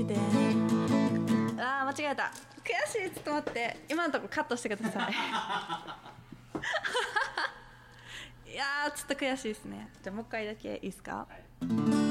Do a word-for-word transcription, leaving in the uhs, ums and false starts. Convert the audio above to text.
であー間違えた。悔しい。ちょっと待って、今のとこカットしてくださいいやーちょっと悔しいですね。じゃあもう一回だけいいですか。 はい